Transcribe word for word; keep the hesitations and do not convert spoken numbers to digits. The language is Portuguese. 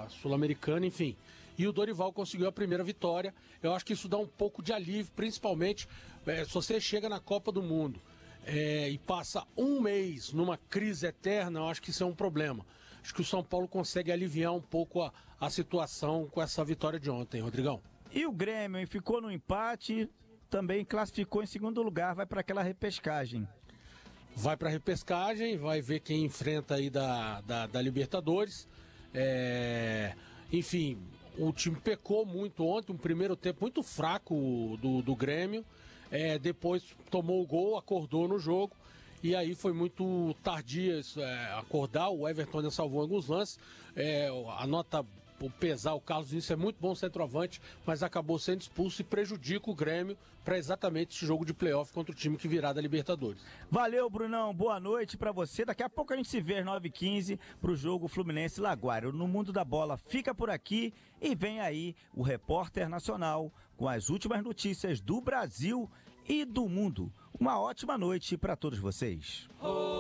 Sul-Americana, enfim. E o Dorival conseguiu a primeira vitória. Eu acho que isso dá um pouco de alívio, principalmente é, se você chega na Copa do Mundo é, e passa um mês numa crise eterna, eu acho que isso é um problema. Acho que o São Paulo consegue aliviar um pouco a, a situação com essa vitória de ontem, Rodrigão. E o Grêmio ficou no empate, também classificou em segundo lugar, vai para aquela repescagem. Vai para a repescagem, vai ver quem enfrenta aí da, da, da Libertadores. É, enfim, o time pecou muito ontem, um primeiro tempo muito fraco do, do Grêmio. É, depois tomou o gol, acordou no jogo. E aí foi muito tardia é, acordar. O Everton ainda salvou alguns lances. É, a nota... Por pesar, o Carlos Vinícius é muito bom centroavante, mas acabou sendo expulso e prejudica o Grêmio para exatamente esse jogo de playoff contra o time que virá da Libertadores. Valeu, Brunão, boa noite para você. Daqui a pouco a gente se vê às nove e quinze pro jogo Fluminense Laguário. No Mundo da Bola fica por aqui e vem aí o Repórter Nacional com as últimas notícias do Brasil e do mundo. Uma ótima noite para todos vocês.